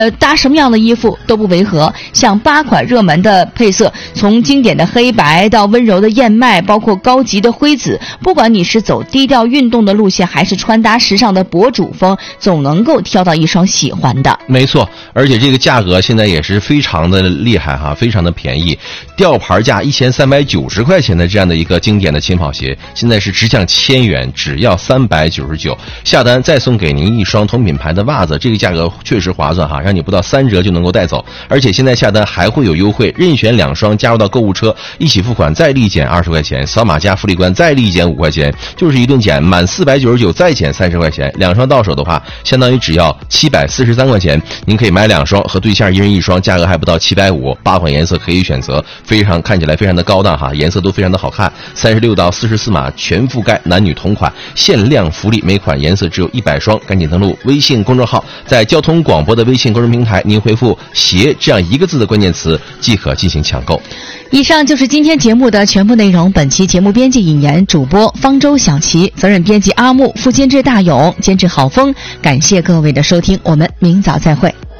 搭什么样的衣服都不违和。像8款热门的配色，从经典的黑白到温柔的燕麦，包括高级的灰紫，不管你是走低调运动的路线，还是穿搭时尚的博主风，总能够挑到一双喜欢的。 没错，而且这个价格现在也是非常的厉害哈，非常的便宜，吊牌价1390块钱的这样的一个经典的轻跑鞋，现在是直降1000元，只要399，下单再送给您一双同品牌的袜子，这个价格确实划算哈，让你不到3折就能够带走。而且现在下单还会有优惠，任选2双加入到购物车，一起付款再立减20块钱，扫码加福利关再立减5块钱，就是一顿减，满499再减30块钱，2双到手的话，相当于只要743块钱，您可以买2双，和对象一人1双，价格还不到750，8款颜色可以选择，看起来非常的高档哈，颜色都非常的好看，36到44码全覆盖，男女同款，限量福利，每款颜色只有100双，赶紧登录微信公众号，在交通广播的微信公众平台，您回复鞋这样1个字的关键词即可进行抢购。 以上就是今天节目的全部内容。本期节目编辑尹岩，主播方舟小琪，责任编辑阿木，副监制大勇，监制郝峰。感谢各位的收听，我们明早再会。